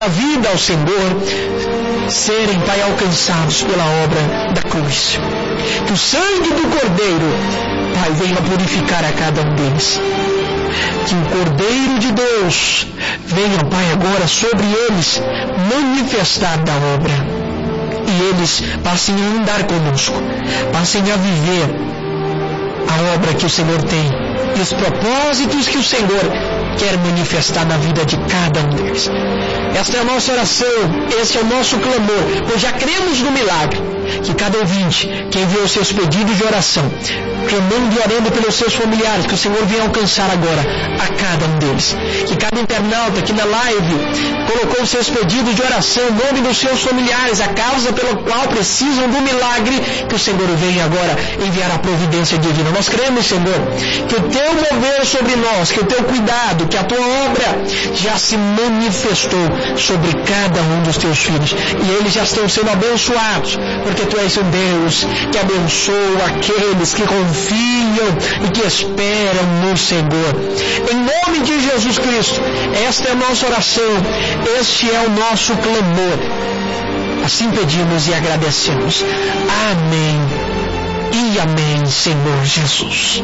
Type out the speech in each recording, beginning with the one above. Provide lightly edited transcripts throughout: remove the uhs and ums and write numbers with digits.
a vida ao Senhor, serem, Pai, alcançados pela obra da cruz. Que o sangue do Cordeiro, Pai, venha purificar a cada um deles. Que o Cordeiro de Deus venha, Pai, agora sobre eles manifestar da obra. E eles passem a andar conosco, passem a viver a obra que o Senhor tem e os propósitos que o Senhor quer manifestar na vida de cada um deles. Esta é a nossa oração, esse é o nosso clamor, pois já cremos no milagre. Que cada ouvinte que enviou seus pedidos de oração, clamando e orando pelos seus familiares, que o Senhor venha alcançar agora a cada um deles. Que cada internauta que na live colocou seus pedidos de oração, o nome dos seus familiares, a causa pela qual precisam do milagre, que o Senhor venha agora enviar a providência divina. Nós cremos, Senhor, que o teu mover sobre nós, que o teu cuidado, que a tua obra já se manifestou sobre cada um dos teus filhos. E eles já estão sendo abençoados, porque tu és um Deus que abençoa aqueles que confiam e que esperam no Senhor. Em nome de Jesus Cristo, esta é a nossa oração, este é o nosso clamor. Assim pedimos e agradecemos. Amém e amém, Senhor Jesus.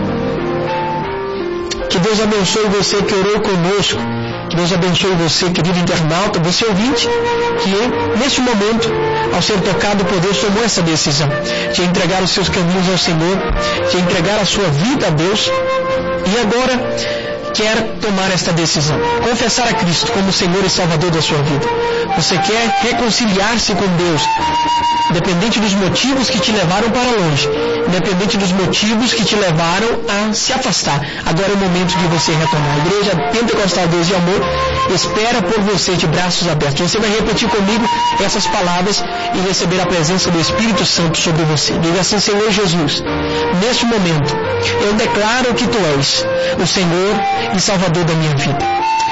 Que Deus abençoe você que orou conosco. Que Deus abençoe você, querido internauta, você ouvinte, que neste momento, ao ser tocado por Deus, tomou essa decisão de entregar os seus caminhos ao Senhor, de entregar a sua vida a Deus, e agora quer tomar esta decisão, confessar a Cristo como Senhor e Salvador da sua vida. Você quer reconciliar-se com Deus, independente dos motivos que te levaram para longe, independente dos motivos que te levaram a se afastar. Agora é o momento de você retornar. A Igreja Pentecostal Deus e Amor espera por você de braços abertos. Você vai repetir comigo essas palavras e receber a presença do Espírito Santo sobre você. Diga assim: Senhor Jesus, neste momento eu declaro que Tu és o Senhor e Salvador da minha vida.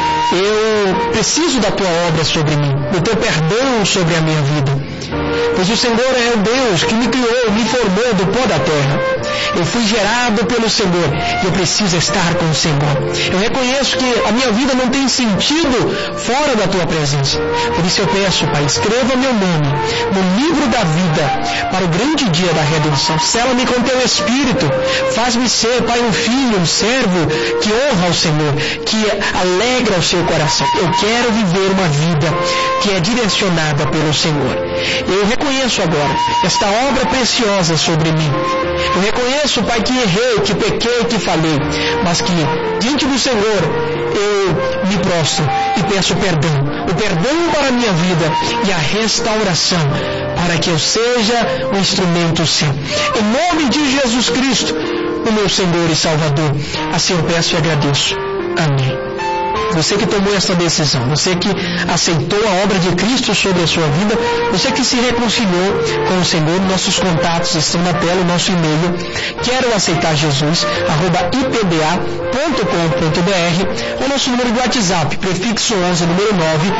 Eu preciso da Tua obra sobre mim, do Teu perdão sobre a minha vida, pois o Senhor é o Deus que me criou, me formou do pó da terra. Eu fui gerado pelo Senhor e eu preciso estar com o Senhor. Eu reconheço que a minha vida não tem sentido fora da Tua presença. Por isso eu peço, Pai, escreva meu nome no livro da vida para o grande dia da redenção. Sela-me com Teu Espírito. Faz-me ser, Pai, um filho, um servo que honra ao Senhor, que alegra o seu coração. Eu quero viver uma vida que é direcionada pelo Senhor. Eu reconheço agora esta obra preciosa sobre mim. Eu reconheço, Pai, que errei, que pequei, que falhei, mas que diante do Senhor eu me prostro e peço perdão. O perdão para a minha vida e a restauração para que eu seja um instrumento Seu. Em nome de Jesus Cristo, o meu Senhor e Salvador, assim eu peço e agradeço. Amém. Você que tomou essa decisão, você que aceitou a obra de Cristo sobre a sua vida, você que se reconciliou com o Senhor, nossos contatos estão na tela, o nosso e-mail, quero aceitar Jesus, @ipda.com.br, o nosso número de WhatsApp, prefixo 11, número 9,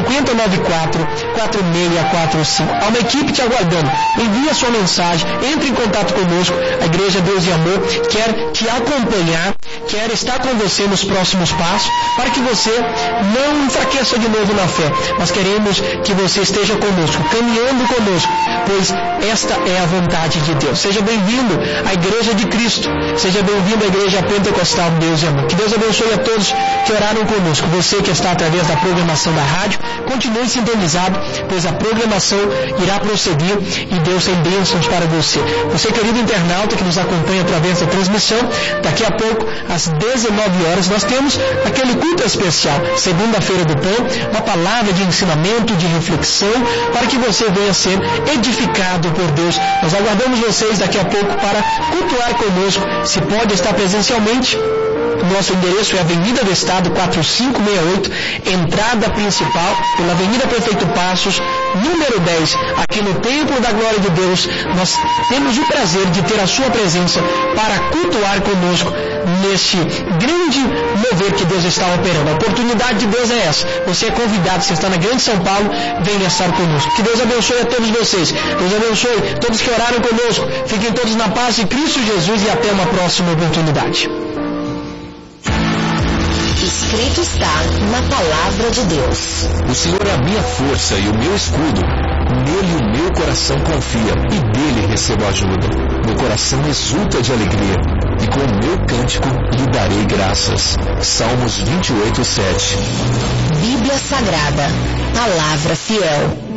5094-4645. Há uma equipe te aguardando, envie a sua mensagem, entre em contato conosco, a Igreja Deus e Amor quer te acompanhar, quer estar com você nos próximos passos, para que você não enfraqueça de novo na fé, mas queremos que você esteja conosco, caminhando conosco, pois esta é a vontade de Deus. Seja bem-vindo à Igreja de Cristo, seja bem-vindo à Igreja Pentecostal Deus e Amor. Que Deus abençoe a todos que oraram conosco. Você que está através da programação da rádio, continue sintonizado, pois a programação irá prosseguir e Deus tem bênçãos para você. Você, querido internauta que nos acompanha através da transmissão, daqui a pouco, às 19 horas, nós temos aquele culto especial, segunda-feira do pão, uma palavra de ensinamento, de reflexão, para que você venha ser edificado por Deus. Nós aguardamos vocês daqui a pouco para cultuar conosco. Se pode estar presencialmente, nosso endereço é Avenida do Estado 4568, entrada principal, pela Avenida Prefeito Passos, número 10, aqui no Templo da Glória de Deus. Nós temos o prazer de ter a sua presença para cultuar conosco neste grande mover que Deus está operando. A oportunidade de Deus é essa. Você é convidado, você está na Grande São Paulo, venha estar conosco. Que Deus abençoe a todos vocês. Deus abençoe todos que oraram conosco. Fiquem todos na paz de Cristo Jesus e até uma próxima oportunidade. escrito está na palavra de Deus. O Senhor é a minha força e o meu escudo. Nele o meu coração confia e dele recebo ajuda. Meu coração exulta de alegria e com o meu cântico lhe darei graças. Salmos 28:7. Bíblia Sagrada, palavra fiel.